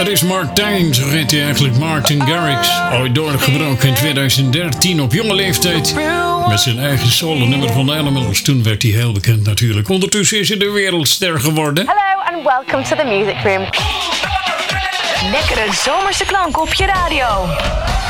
Dat is Mark Tang, zo heet hij eigenlijk, Martin Garrix. Ooit doorgebroken in 2013 op jonge leeftijd. Met zijn eigen solo-nummer van de Animals. Toen werd hij heel bekend natuurlijk. Ondertussen is hij de wereldster geworden. Hello and welcome to the Music Room. Lekkere zomerse klank op je radio.